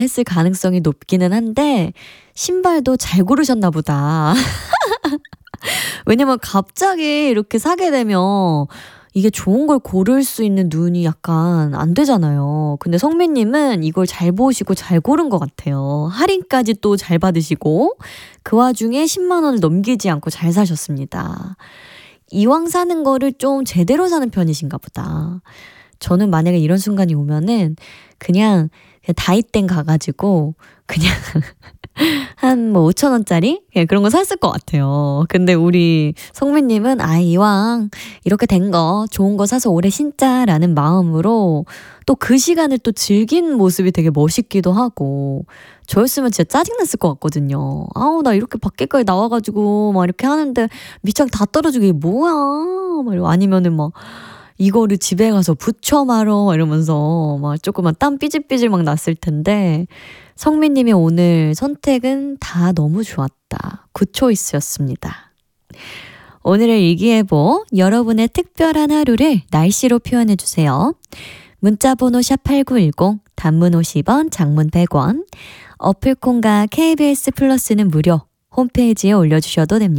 했을 가능성이 높기는 한데 신발도 잘 고르셨나 보다. 왜냐면 갑자기 이렇게 사게 되면 이게 좋은 걸 고를 수 있는 눈이 약간 안 되잖아요. 근데 성민님은 이걸 잘 보시고 잘 고른 것 같아요. 할인까지 또 잘 받으시고 그 와중에 10만 원을 넘기지 않고 잘 사셨습니다. 이왕 사는 거를 좀 제대로 사는 편이신가 보다. 저는 만약에 이런 순간이 오면은 그냥 다이땡 가가지고 그냥 한 뭐 5천 원짜리 그런 거 샀을 것 같아요. 근데 우리 성민님은 이왕 이렇게 된 거 좋은 거 사서 오래 신자라는 마음으로 또 그 시간을 또 즐긴 모습이 되게 멋있기도 하고 저였으면 진짜 짜증났을 것 같거든요. 아우 나 이렇게 밖에까지 나와가지고 막 이렇게 하는데 밑창 다 떨어지고 이게 뭐야 막 이러고 아니면은 막 이거를 집에 가서 부쳐 말어 이러면서 막 조금만 땀 삐질삐질 막 났을 텐데 성민님의 오늘 선택은 다 너무 좋았다. 굿 초이스였습니다. 오늘의 일기예보 여러분의 특별한 하루를 날씨로 표현해주세요. 문자번호 샵8910 단문 50원 장문 100원 어플콘과 KBS 플러스는 무료 홈페이지에 올려주셔도 됩니다.